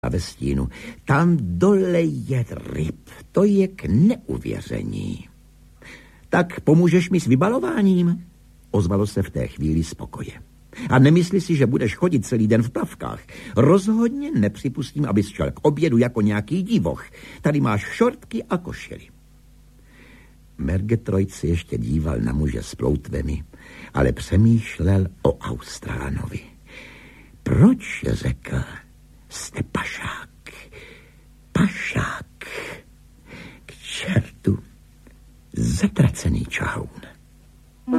ve stínu. Tam dole je ryb. To je k neuvěření. Tak pomůžeš mi s vybalováním? Ozvalo se v té chvíli z pokoje. A nemysli si, že budeš chodit celý den v plavkách. Rozhodně nepřipustím, abys šel k obědu jako nějaký divoch. Tady máš šortky a košily. Murgatroyd se ještě díval na muže s ploutvemi, ale přemýšlel o Austránovi. Proč, řekl, jste pašák? Pašák. K čertu, zatracený čahoun.